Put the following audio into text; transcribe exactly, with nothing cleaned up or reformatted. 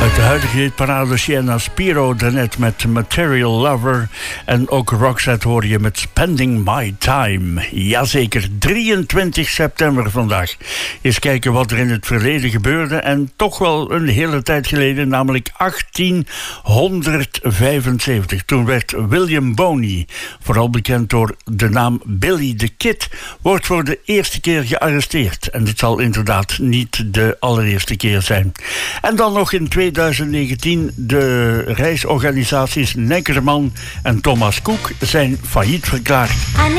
Uit de huidige hitparade Sienna Spiro daarnet met Material Lover. En ook Roxette hoor je met Spending My Time. Jazeker, drieëntwintig september vandaag. Eens kijken wat er in het verleden gebeurde. En toch wel een hele tijd geleden, namelijk achttienhonderdvijfenzeventig. Toen werd William Boney, vooral bekend door de naam Billy the Kid, wordt voor de eerste keer gearresteerd. En dit zal inderdaad niet de allereerste keer zijn. En dan nog in tweeduizend negentien, de reisorganisaties Neckerman en Thomas Cook zijn failliet verklaard.